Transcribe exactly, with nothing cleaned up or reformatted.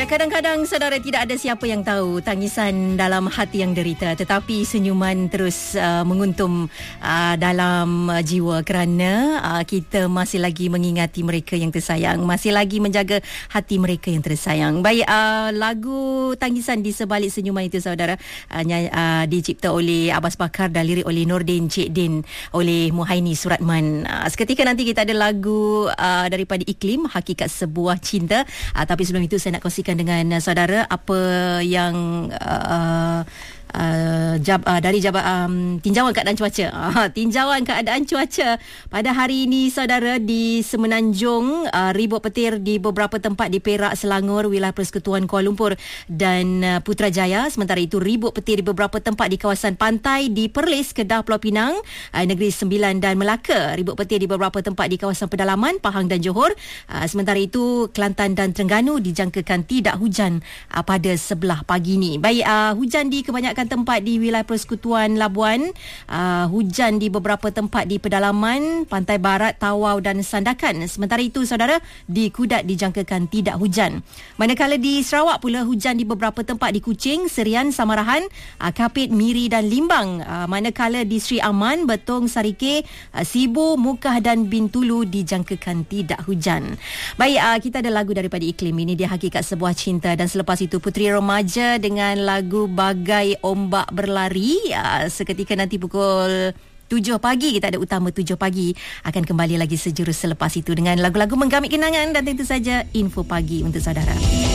Ya, kadang-kadang saudara tidak ada siapa yang tahu tangisan dalam hati yang derita, tetapi senyuman terus uh, menguntum uh, dalam uh, jiwa kerana uh, kita masih lagi mengingati mereka yang tersayang, masih lagi menjaga hati mereka yang tersayang. Baik, uh, lagu Tangisan di Sebalik Senyuman itu saudara uh, uh, dicipta oleh Abbas Bakar dan lirik oleh Nordin Cik Din oleh Muhaini Suratman. Uh, seketika nanti kita ada lagu uh, daripada Iklim, Hakikat Sebuah Cinta. Uh, tapi sebelum itu saya nak kongsikan dengan uh, saudara apa yang uh, Uh, jab, uh, dari jab, um, tinjauan keadaan cuaca. Uh, tinjauan keadaan cuaca pada hari ini saudara di Semenanjung, uh, ribut petir di beberapa tempat di Perak, Selangor, wilayah Persekutuan Kuala Lumpur dan uh, Putrajaya. Sementara itu ribut petir di beberapa tempat di kawasan pantai di Perlis, Kedah, Pulau Pinang, uh, Negeri Sembilan dan Melaka. Ribut petir di beberapa tempat di kawasan pedalaman Pahang dan Johor. Uh, sementara itu Kelantan dan Terengganu dijangkakan tidak hujan uh, pada sebelah pagi ini. Baik, uh, hujan di kebanyakan tempat di wilayah Persekutuan Labuan, uh, hujan di beberapa tempat di pedalaman Pantai Barat, Tawau dan Sandakan. Sementara itu saudara, di Kudat dijangkakan tidak hujan. Manakala di Sarawak pula hujan di beberapa tempat di Kuching, Serian, Samarahan, uh, Kapit, Miri dan Limbang. Uh, manakala di Sri Aman, Betong, Sarike, uh, Sibu, Mukah dan Bintulu dijangkakan tidak hujan. Baik, uh, kita ada lagu daripada Iklim. Ini dia Hakikat Sebuah Cinta, dan selepas itu Puteri Remaja dengan lagu Bagai Ombak Berlari. Ya, seketika nanti pukul tujuh pagi kita ada Utama tujuh pagi akan kembali lagi sejurus selepas itu dengan lagu-lagu menggamit kenangan dan tentu saja info pagi untuk saudara.